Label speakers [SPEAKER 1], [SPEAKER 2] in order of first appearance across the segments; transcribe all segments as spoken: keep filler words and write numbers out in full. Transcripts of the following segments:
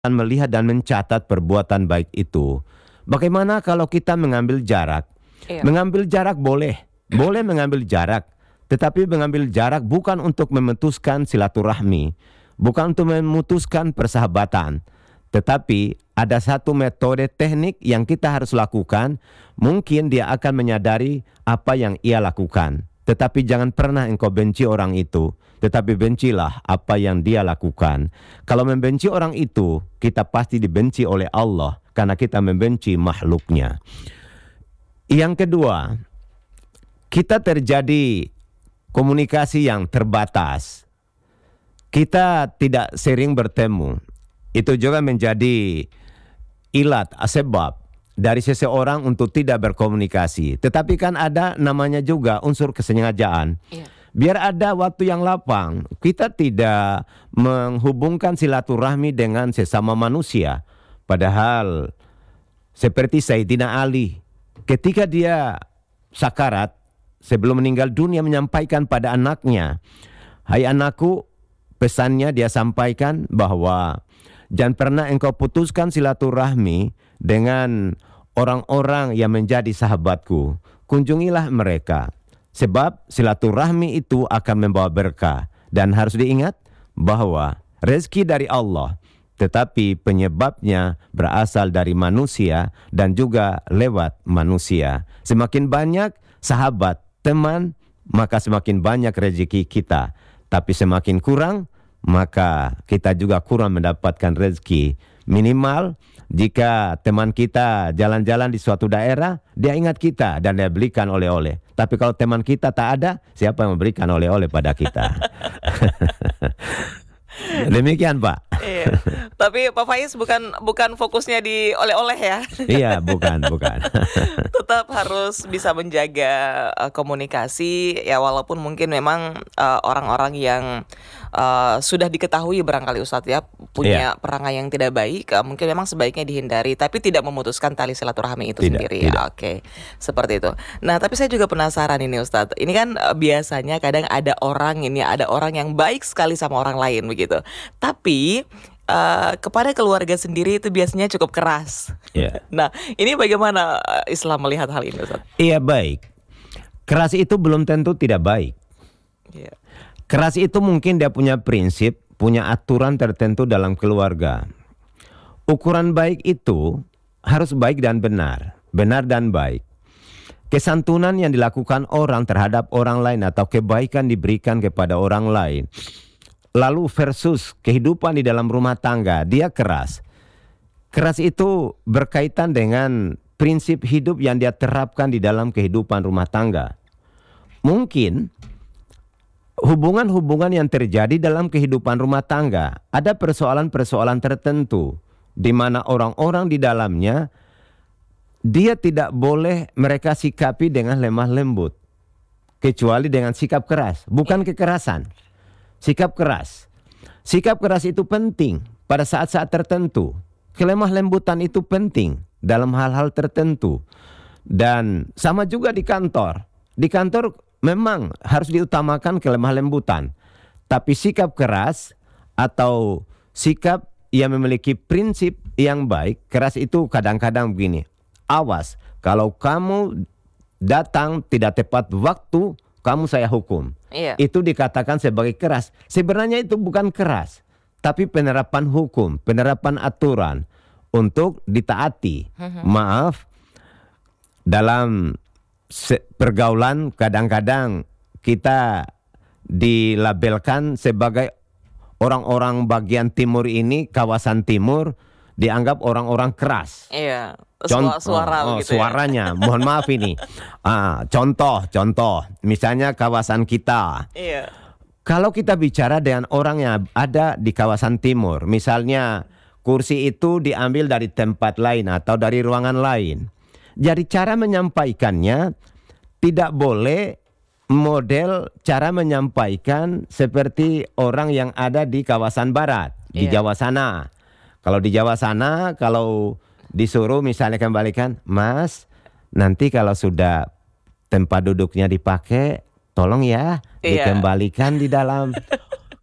[SPEAKER 1] melihat dan mencatat perbuatan baik itu. Bagaimana kalau kita mengambil jarak?
[SPEAKER 2] Iya.
[SPEAKER 1] Mengambil jarak boleh, boleh mengambil jarak. Tetapi mengambil jarak bukan untuk memutuskan silaturahmi, bukan untuk memutuskan persahabatan. Tetapi ada satu metode teknik yang kita harus lakukan. Mungkin dia akan menyadari apa yang ia lakukan. Tetapi jangan pernah engkau benci orang itu. Tetapi bencilah apa yang dia lakukan. Kalau membenci orang itu, kita pasti dibenci oleh Allah. Karena kita membenci makhluknya. Yang kedua, kita terjadi komunikasi yang terbatas. Kita tidak sering bertemu. Itu juga menjadi ilat, sebab dari seseorang untuk tidak berkomunikasi. Tetapi kan ada namanya juga unsur kesengajaan.
[SPEAKER 2] Iya.
[SPEAKER 1] Biar ada waktu yang lapang, kita tidak menghubungkan silaturahmi dengan sesama manusia. Padahal seperti Sayyidina Ali, ketika dia sakarat, sebelum meninggal dunia menyampaikan pada anaknya, "Hai anakku," pesannya dia sampaikan bahwa jangan pernah engkau putuskan silaturahmi dengan orang-orang yang menjadi sahabatku. Kunjungilah mereka. Sebab silaturahmi itu akan membawa berkah. Dan harus diingat bahwa rezeki dari Allah. Tetapi penyebabnya berasal dari manusia dan juga lewat manusia. Semakin banyak sahabat, teman, maka semakin banyak rezeki kita. Tapi semakin kurang, maka kita juga kurang mendapatkan rezeki. Minimal jika teman kita jalan-jalan di suatu daerah, dia ingat kita dan dia belikan oleh-oleh. Tapi kalau teman kita tak ada, siapa yang memberikan oleh-oleh pada kita? Demikian Pak.
[SPEAKER 2] Iya. Tapi Pak Faiz bukan bukan fokusnya di oleh-oleh ya.
[SPEAKER 1] Iya, bukan, bukan.
[SPEAKER 2] Tetap harus bisa menjaga uh, komunikasi ya, walaupun mungkin memang uh, orang-orang yang uh, sudah diketahui barangkali Ustadz ya punya
[SPEAKER 1] Iya.
[SPEAKER 2] perangai yang tidak baik, uh, mungkin memang sebaiknya dihindari, tapi tidak memutuskan tali silaturahmi itu
[SPEAKER 1] Tidak,
[SPEAKER 2] sendiri
[SPEAKER 1] tidak.
[SPEAKER 2] ya. Oke, seperti itu. Nah, tapi saya juga penasaran ini Ustadz. Ini kan uh, biasanya kadang ada orang ini ada orang yang baik sekali sama orang lain begitu. Tapi uh, kepada keluarga sendiri itu biasanya cukup keras.
[SPEAKER 1] Iya.
[SPEAKER 2] Nah, ini bagaimana uh, Islam melihat hal ini, Ustaz?
[SPEAKER 1] Iya, baik. Keras itu belum tentu tidak baik.
[SPEAKER 2] Iya.
[SPEAKER 1] Keras itu mungkin dia punya prinsip, punya aturan tertentu dalam keluarga. Ukuran baik itu harus baik dan benar, benar dan baik. Kesantunan yang dilakukan orang terhadap orang lain atau kebaikan diberikan kepada orang lain. Lalu versus kehidupan di dalam rumah tangga, dia keras. Keras itu berkaitan dengan prinsip hidup yang dia terapkan di dalam kehidupan rumah tangga. Mungkin hubungan-hubungan yang terjadi dalam kehidupan rumah tangga, ada persoalan-persoalan tertentu di mana orang-orang di dalamnya dia tidak boleh mereka sikapi dengan lemah lembut, kecuali dengan sikap keras, bukan kekerasan. Sikap keras. Sikap keras itu penting pada saat-saat tertentu. Kelemah lembutan itu penting dalam hal-hal tertentu. Dan sama juga di kantor. Di kantor memang harus diutamakan kelemah lembutan. Tapi sikap keras atau sikap yang memiliki prinsip yang baik, keras itu kadang-kadang begini. Awas, kalau kamu datang tidak tepat waktu, kamu saya hukum.
[SPEAKER 2] Iya.
[SPEAKER 1] Itu dikatakan sebagai keras. Sebenarnya itu bukan keras, tapi penerapan hukum, penerapan aturan untuk ditaati. Maaf, dalam pergaulan kadang-kadang kita dilabelkan sebagai orang-orang bagian timur ini, kawasan timur, dianggap orang-orang keras.
[SPEAKER 2] Iya.
[SPEAKER 1] Contoh,
[SPEAKER 2] Suara
[SPEAKER 1] oh,
[SPEAKER 2] begitu
[SPEAKER 1] suaranya, mohon maaf ini. Ah, contoh, contoh, misalnya kawasan kita.
[SPEAKER 2] ya. Iya.
[SPEAKER 1] Kalau kita bicara dengan orang yang ada di kawasan timur, misalnya kursi itu diambil dari tempat lain atau dari ruangan lain. Jadi cara menyampaikannya tidak boleh model cara menyampaikan seperti orang yang ada di kawasan barat, di
[SPEAKER 2] Iya.
[SPEAKER 1] Jawa sana. Kalau di Jawa sana, kalau disuruh misalnya kembalikan, Mas, nanti kalau sudah tempat duduknya dipakai, tolong ya
[SPEAKER 2] Iya.
[SPEAKER 1] dikembalikan di dalam.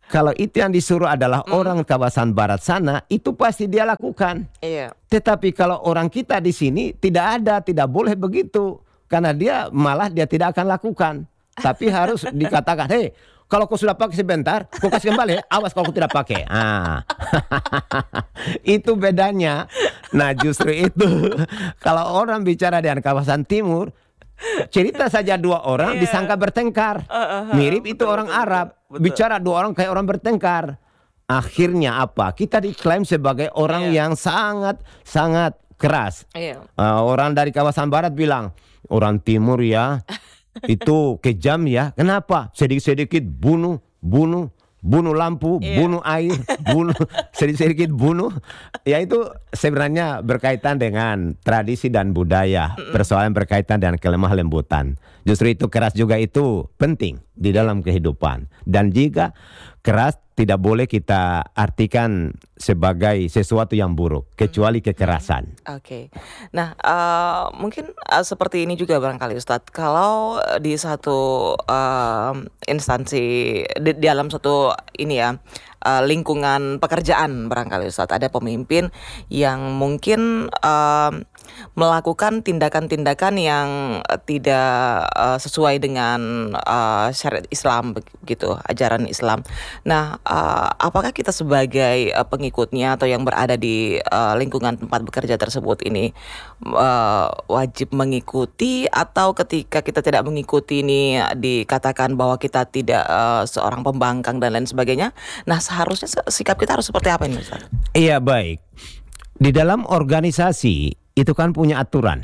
[SPEAKER 1] Kalau itu yang disuruh adalah orang kawasan barat sana, itu pasti dia lakukan.
[SPEAKER 2] Iya.
[SPEAKER 1] Tetapi kalau orang kita di sini tidak ada, tidak boleh begitu. Karena dia malah dia tidak akan lakukan. Tapi harus dikatakan, hei, kalau kau sudah pakai sebentar, kau kasih kembali, awas kalau kau tidak pakai. Ah. Itu bedanya. Nah justru itu, kalau orang bicara dengan kawasan timur, cerita saja dua orang
[SPEAKER 2] Iya.
[SPEAKER 1] disangka bertengkar.
[SPEAKER 2] Uh, uh, uh,
[SPEAKER 1] Mirip itu
[SPEAKER 2] betul,
[SPEAKER 1] orang
[SPEAKER 2] betul,
[SPEAKER 1] Arab.
[SPEAKER 2] betul.
[SPEAKER 1] Bicara dua orang kayak orang bertengkar. Akhirnya apa? Kita diklaim sebagai orang
[SPEAKER 2] Iya.
[SPEAKER 1] yang sangat sangat keras.
[SPEAKER 2] Iya.
[SPEAKER 1] Uh, orang dari kawasan barat bilang, orang timur ya itu kejam ya. Kenapa? Sedikit-sedikit bunuh, bunuh, bunuh lampu,
[SPEAKER 2] Iya.
[SPEAKER 1] bunuh air, bunuh sedikit-sedikit bunuh. Ya itu sebenarnya berkaitan dengan tradisi dan budaya. Persoalan berkaitan dengan kelemah lembutan. Justru itu keras juga itu penting di dalam kehidupan. Dan jika keras tidak boleh kita artikan sebagai sesuatu yang buruk, kecuali kekerasan.
[SPEAKER 2] Oke. Nah, eee, mungkin, eee, seperti ini juga barangkali Ustadz, kalau di satu, mmm, instansi di di dalam satu ini ya, eee, lingkungan pekerjaan barangkali Ustadz, ada pemimpin yang mungkin, mmm, melakukan tindakan-tindakan yang, eee, tidak, eee, sesuai dengan, eee, syariat Islam begitu, ajaran Islam. Nah, eee, apakah kita sebagai, eee, pengikutnya atau yang berada di, eee, lingkungan tempat bekerja tersebut ini, eee, wajib mengikuti, atau ketika kita tidak mengikuti ini dikatakan bahwa kita tidak, eee, seorang pembangkang dan lain sebagainya. Nah, seharusnya se sikap kita harus seperti apa ini Ustaz?
[SPEAKER 1] Iya baik. Di dalam organisasi itu kan punya aturan.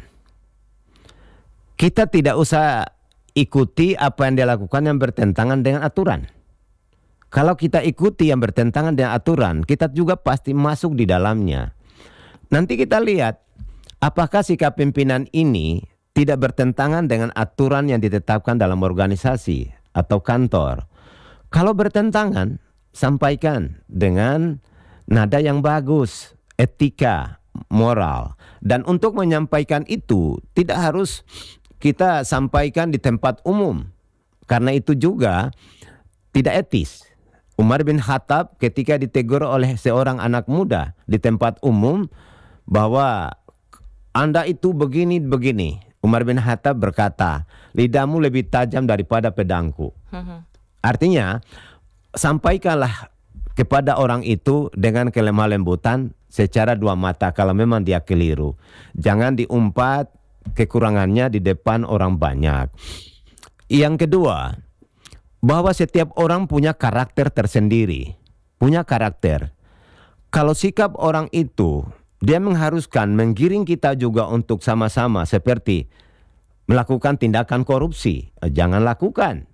[SPEAKER 1] Kita tidak usah ikuti apa yang dia lakukan yang bertentangan dengan aturan. Kalau kita ikuti yang bertentangan dengan aturan, kita juga pasti masuk di dalamnya. Nanti kita lihat apakah sikap pimpinan ini tidak bertentangan dengan aturan yang ditetapkan dalam organisasi atau kantor. Kalau bertentangan, sampaikan dengan nada yang bagus, etika, moral. Dan untuk menyampaikan itu tidak harus kita sampaikan di tempat umum. Karena itu juga tidak etis. Umar bin Khattab ketika ditegur oleh seorang anak muda di tempat umum bahwa Anda itu begini-begini. Umar bin Khattab berkata, lidahmu lebih tajam daripada pedangku. Artinya, sampaikanlah kepada orang itu dengan kelemah lembutan secara dua mata kalau memang dia keliru. Jangan diumpat kekurangannya di depan orang banyak. Yang kedua, bahwa setiap orang punya karakter tersendiri. Punya karakter. Kalau sikap orang itu, dia mengharuskan menggiring kita juga untuk sama-sama seperti melakukan tindakan korupsi. Jangan lakukan.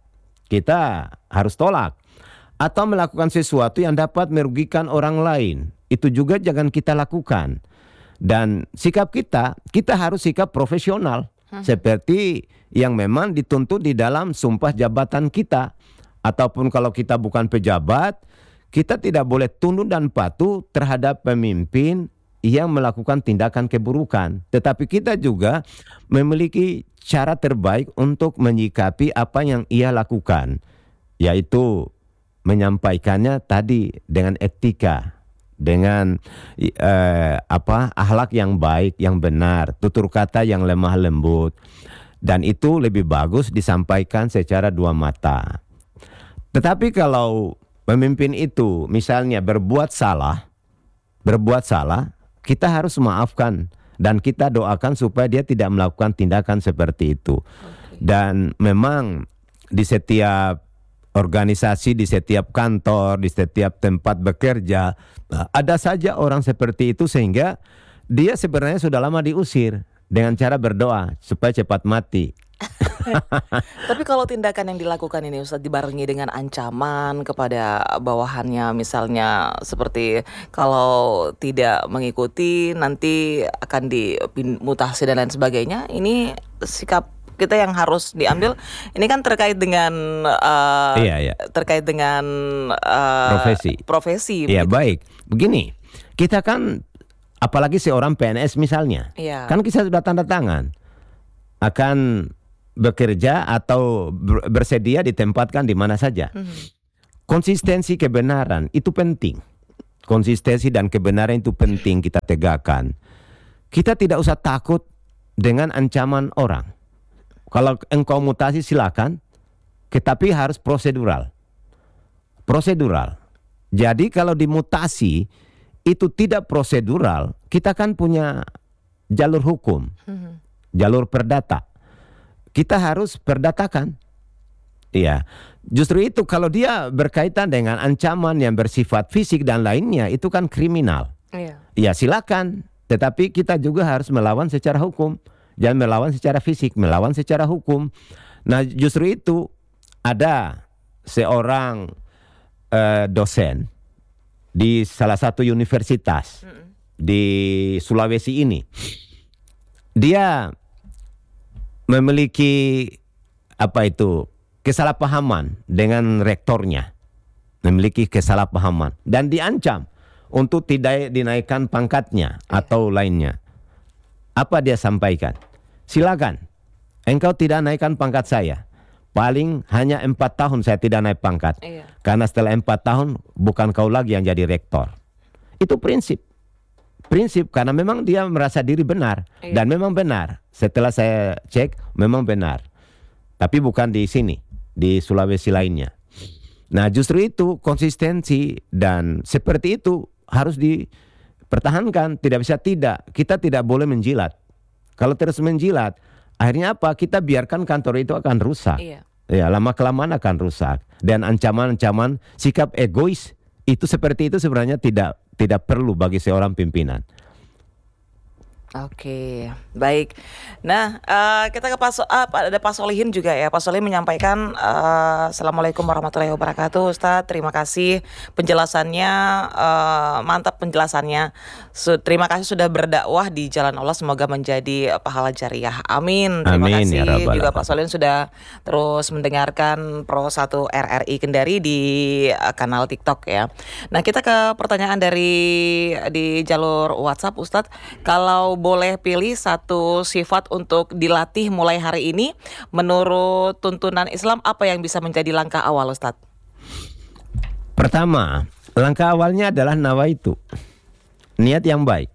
[SPEAKER 1] Kita harus tolak. Atau melakukan sesuatu yang dapat merugikan orang lain. Itu juga jangan kita lakukan. Dan sikap kita, kita harus sikap profesional. Seperti yang memang dituntut di dalam sumpah jabatan kita. Ataupun kalau kita bukan pejabat, kita tidak boleh tunduk dan patuh terhadap pemimpin yang melakukan tindakan keburukan. Tetapi kita juga memiliki cara terbaik untuk menyikapi apa yang ia lakukan. Yaitu menyampaikannya tadi dengan etika, dengan eh, apa akhlak yang baik, yang benar, tutur kata yang lemah lembut. Dan itu lebih bagus disampaikan secara dua mata. Tetapi kalau pemimpin itu misalnya berbuat salah, berbuat salah, kita harus maafkan dan kita doakan supaya dia tidak melakukan tindakan seperti itu. Okay. Dan memang di setiap organisasi, di setiap kantor, di setiap tempat bekerja, ada saja orang seperti itu sehingga dia sebenarnya sudah lama diusir dengan cara berdoa supaya cepat mati.
[SPEAKER 2] Tapi kalau tindakan yang dilakukan ini Ustadz dibarengi dengan ancaman kepada bawahannya, misalnya seperti kalau tidak mengikuti nanti akan dimutasi dan lain sebagainya, ini sikap kita yang harus diambil. Ini kan terkait dengan uh,
[SPEAKER 1] iya, iya.
[SPEAKER 2] terkait dengan uh,
[SPEAKER 1] profesi.
[SPEAKER 2] Profesi.
[SPEAKER 1] Iya,
[SPEAKER 2] begitu.
[SPEAKER 1] baik. Begini, kita kan apalagi seorang P N S misalnya,
[SPEAKER 2] iya.
[SPEAKER 1] kan kita sudah tanda tangan akan bekerja atau bersedia ditempatkan di mana saja. Mm-hmm. konsistensi kebenaran itu penting. Konsistensi dan kebenaran itu penting kita tegakkan. Kita tidak usah takut dengan ancaman orang. Kalau engkau mutasi silakan, tetapi harus prosedural. Prosedural. Jadi kalau dimutasi itu tidak prosedural, kita kan punya jalur hukum, jalur perdata. Kita harus perdatakan. Iya. Justru itu kalau dia berkaitan dengan ancaman yang bersifat fisik dan lainnya, itu kan kriminal.
[SPEAKER 2] Iya.
[SPEAKER 1] Ya silakan. Tetapi kita juga harus melawan secara hukum. Jangan melawan secara fisik, melawan secara hukum. Nah justru itu ada seorang uh, dosen di salah satu universitas mm-mm. di Sulawesi ini. Dia memiliki apa itu kesalahpahaman dengan rektornya, memiliki kesalahpahaman dan diancam untuk tidak dinaikkan pangkatnya atau lainnya. Apa dia sampaikan? Silakan, engkau tidak naikkan pangkat saya. Paling hanya empat tahun saya tidak naik pangkat. Iya. Karena setelah empat tahun bukan kau lagi yang jadi rektor. Itu prinsip. Prinsip karena memang dia merasa diri benar. Iya. Dan memang benar. Setelah saya cek memang benar. Tapi bukan di sini, di Sulawesi lainnya. Nah justru itu konsistensi dan seperti itu harus dipertahankan. Tidak bisa tidak. Kita tidak boleh menjilat. Kalau terus menjilat, akhirnya apa? Kita biarkan kantor itu akan rusak. Iya. Ya, lama-kelamaan akan rusak. Dan ancaman-ancaman sikap egois itu seperti itu sebenarnya tidak tidak perlu bagi seorang pimpinan.
[SPEAKER 2] Oke, baik. Nah, uh, kita ke Pak So- ah, ada Pak Solihin juga ya. Pak Solihin menyampaikan uh, Assalamualaikum warahmatullahi wabarakatuh, Ustadz. Terima kasih penjelasannya, uh, mantap penjelasannya. Su- terima kasih sudah berdakwah di jalan Allah. Semoga menjadi pahala jariah. Amin. Terima
[SPEAKER 1] Amin,
[SPEAKER 2] kasih
[SPEAKER 1] ya Rabbal
[SPEAKER 2] juga
[SPEAKER 1] Alamin.
[SPEAKER 2] Pak Solihin sudah terus mendengarkan Pro satu R R I Kendari di uh, kanal TikTok ya. Nah, kita ke pertanyaan dari di jalur WhatsApp, Ustadz. Kalau boleh pilih satu sifat untuk dilatih mulai hari ini, menurut tuntunan Islam apa yang bisa menjadi langkah awal, Ustadz?
[SPEAKER 1] Pertama, langkah awalnya adalah nawaitu, niat yang baik.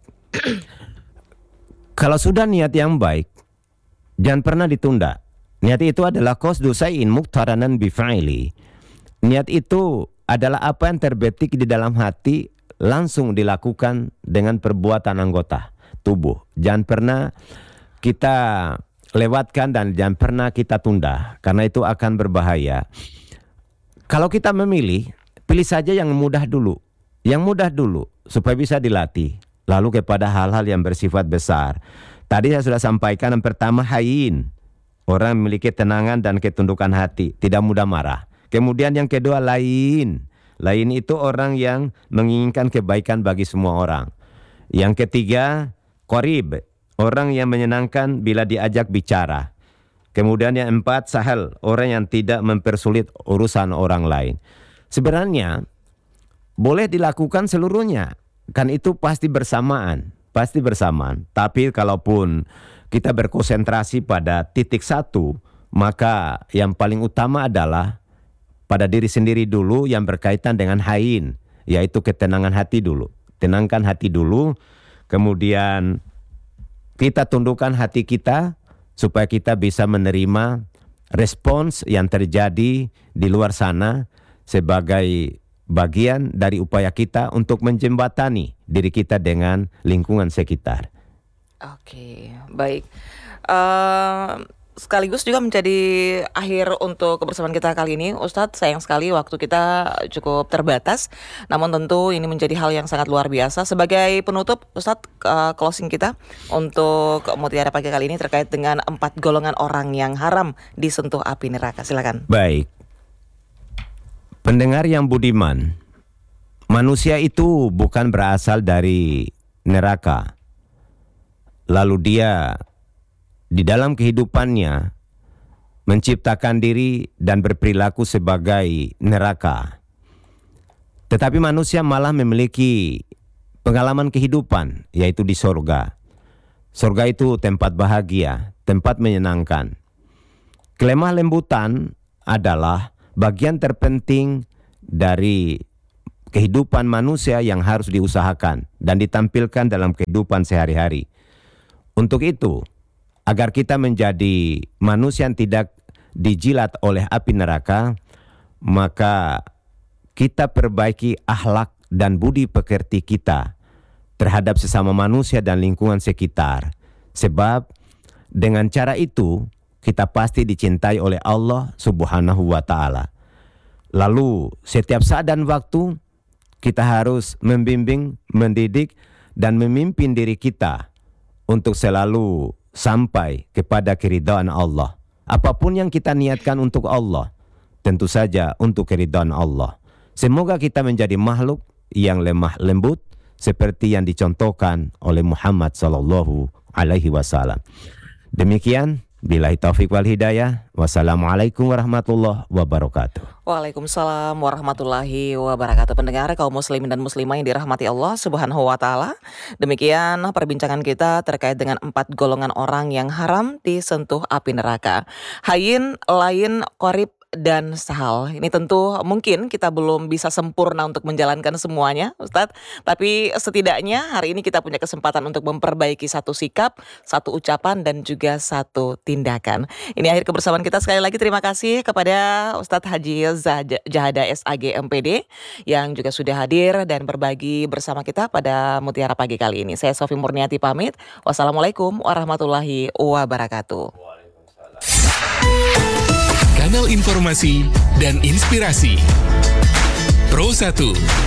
[SPEAKER 1] Kalau sudah niat yang baik, jangan pernah ditunda. Niat itu adalah qasdu syai'in muqtaranan bifa'ili. Niat itu adalah apa yang terbetik di dalam hati langsung dilakukan dengan perbuatan anggota tubuh. Jangan pernah kita lewatkan dan jangan pernah kita tunda, karena itu akan berbahaya. Kalau kita memilih, pilih saja yang mudah dulu. Yang mudah dulu supaya bisa dilatih. Lalu kepada hal-hal yang bersifat besar. Tadi saya sudah sampaikan yang pertama hayin. Orang memiliki tenangan dan ketundukan hati, tidak mudah marah. Kemudian yang kedua lain. Lain itu orang yang menginginkan kebaikan bagi semua orang. Yang ketiga qarib, orang yang menyenangkan bila diajak bicara. Kemudian yang empat sahal, orang yang tidak mempersulit urusan orang lain. Sebenarnya boleh dilakukan seluruhnya, kan itu pasti bersamaan, pasti bersamaan. Tapi kalaupun kita berkonsentrasi pada titik satu, maka yang paling utama adalah pada diri sendiri dulu yang berkaitan dengan hain, yaitu ketenangan hati dulu. Tenangkan hati dulu. Kemudian kita tundukkan hati kita supaya kita bisa menerima respons yang terjadi di luar sana sebagai bagian dari upaya kita untuk menjembatani diri kita dengan lingkungan sekitar.
[SPEAKER 2] Oke, baik. Uh, sekaligus juga menjadi akhir untuk kebersamaan kita kali ini, Ustadz. Sayang sekali waktu kita cukup terbatas. Namun tentu ini menjadi hal yang sangat luar biasa. Sebagai penutup, Ustadz, uh, closing kita untuk Mutiara Pagi kali ini terkait dengan empat golongan orang yang haram disentuh api neraka. Silakan.
[SPEAKER 1] Baik. Pendengar yang budiman, manusia itu bukan berasal dari neraka. Lalu dia di dalam kehidupannya menciptakan diri dan berperilaku sebagai neraka. Tetapi manusia malah memiliki pengalaman kehidupan, yaitu di sorga. Sorga itu tempat bahagia, tempat menyenangkan. Kelemah lembutan adalah bagian terpenting dari kehidupan manusia yang harus diusahakan dan ditampilkan dalam kehidupan sehari-hari. Untuk itu, agar kita menjadi manusia yang tidak dijilat oleh api neraka, maka kita perbaiki akhlak dan budi pekerti kita terhadap sesama manusia dan lingkungan sekitar. Sebab dengan cara itu kita pasti dicintai oleh Allah Subhanahu wa taala. Lalu setiap saat dan waktu kita harus membimbing, mendidik dan memimpin diri kita untuk selalu sampai kepada keridhaan Allah. Apapun yang kita niatkan untuk Allah, tentu saja untuk keridhaan Allah. Semoga kita menjadi makhluk yang lemah lembut seperti yang dicontohkan oleh Muhammad sallallahu alaihi wasallam. Demikian, billahi taufik wal hidayah. Wassalamualaikum warahmatullahi wabarakatuh.
[SPEAKER 2] Waalaikumsalam warahmatullahi wabarakatuh. Pendengar kaum muslimin dan muslimah yang dirahmati Allah Subhanahu wa taala. Demikian perbincangan kita terkait dengan empat golongan orang yang haram disentuh api neraka. Hayin, lain, qorib, dan sahal. Ini tentu mungkin kita belum bisa sempurna untuk menjalankan semuanya, Ustadz. Tapi setidaknya hari ini kita punya kesempatan untuk memperbaiki satu sikap, satu ucapan, dan juga satu tindakan. Ini akhir kebersamaan kita. Sekali lagi terima kasih kepada Ustadz Haji Jahada S A G M P D yang juga sudah hadir dan berbagi bersama kita pada Mutiara Pagi kali ini. Saya Sofi Murniati pamit. Wassalamualaikum warahmatullahi wabarakatuh.
[SPEAKER 3] Kanal informasi dan inspirasi Pro satu.